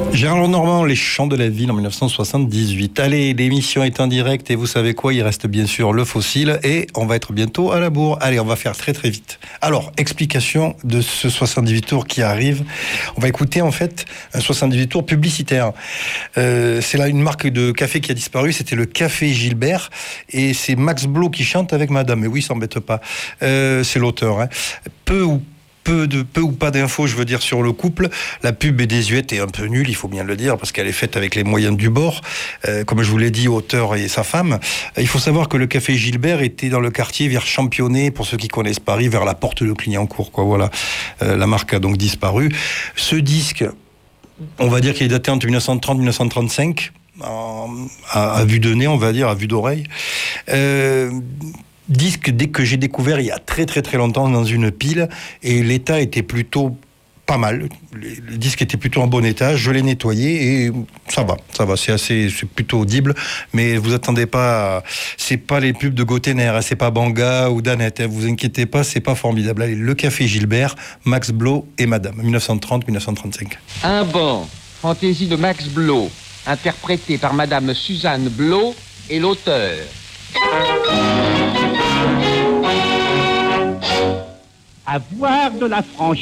Gérard Lenormand, Les Chants de la Ville en 1978. Allez, l'émission est en direct et vous savez quoi, il reste bien sûr le fossile et on va être bientôt à la bourre. Allez, on va faire très très vite. Alors, explication de ce 78 tours qui arrive. On va écouter en fait un 78 tours publicitaire. C'est là une marque de café qui a disparu, c'était le Café Gilbert et c'est Max Blo qui chante avec Madame. Mais oui, s'embête pas, c'est l'auteur. Hein. Peu ou pas d'infos, je veux dire, sur le couple. La pub est désuète et un peu nulle, il faut bien le dire, parce qu'elle est faite avec les moyens du bord. Comme je vous l'ai dit, auteur et sa femme. Il faut savoir que le Café Gilbert était dans le quartier vers Championnet, pour ceux qui connaissent Paris, vers la porte de Clignancourt, quoi. Voilà. La marque a donc disparu. Ce disque, on va dire qu'il est daté entre 1930-1935, à vue de nez, on va dire, à vue d'oreille. Disque dès que j'ai découvert il y a très très très longtemps dans une pile et l'état était plutôt pas mal, le disque était plutôt en bon état, je l'ai nettoyé et ça va, c'est plutôt audible, mais vous attendez pas, c'est pas les pubs de Gotener, c'est pas Banga ou Danette, vous inquiétez pas, c'est pas formidable. Allez, le Café Gilbert, Max Blo et Madame, 1930-1935. Un banc, fantaisie de Max Blo, interprété par Madame Suzanne Blo et l'auteur. Avoir de la franchise.